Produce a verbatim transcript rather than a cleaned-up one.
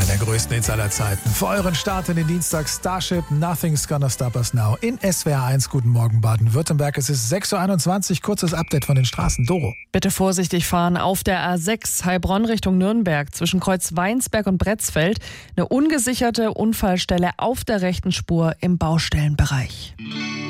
Einer der größten Hits aller Zeiten. Für euren Start in den Dienstag Starship, Nothing's Gonna Stop Us Now in S W R eins. Guten Morgen Baden-Württemberg. Es ist sechs Uhr einundzwanzig. Kurzes Update von den Straßen. Doro. Bitte vorsichtig fahren auf der A sechs Heilbronn Richtung Nürnberg zwischen Kreuz Weinsberg und Bretzfeld. Eine ungesicherte Unfallstelle auf der rechten Spur im Baustellenbereich.